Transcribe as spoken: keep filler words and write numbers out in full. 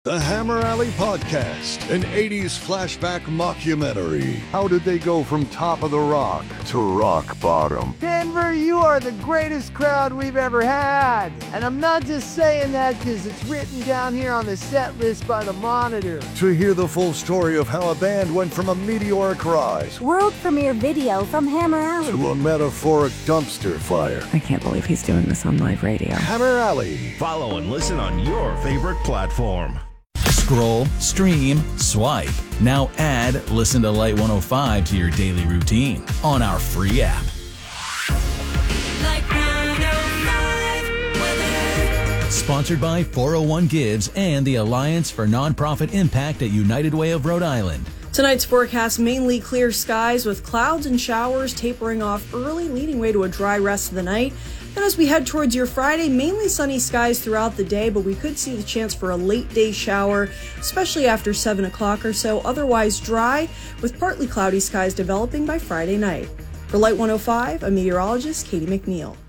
The Hammer Alley Podcast, an eighties flashback mockumentary. How did they go from top of the rock to rock bottom? Denver, you are the greatest crowd we've ever had. And I'm not just saying that because it's written down here on the set list by the Monitor. To hear the full story of how a band went from a meteoric rise, world premiere video from Hammer Alley, to a metaphoric dumpster fire. I can't believe he's doing this on live radio. Hammer Alley. Follow and listen on your favorite platform. Scroll, stream, swipe. Now add Listen to Light one oh five to your daily routine on our free app. Sponsored by four oh one Gives and the Alliance for Nonprofit Impact at United Way of Rhode Island. Tonight's forecast, mainly clear skies with clouds and showers tapering off early, leading way to a dry rest of the night. And as we head towards your Friday, mainly sunny skies throughout the day, but we could see the chance for a late day shower, especially after seven o'clock or so. Otherwise dry, with partly cloudy skies developing by Friday night. For Light one oh five, I'm meteorologist Katie McNeil.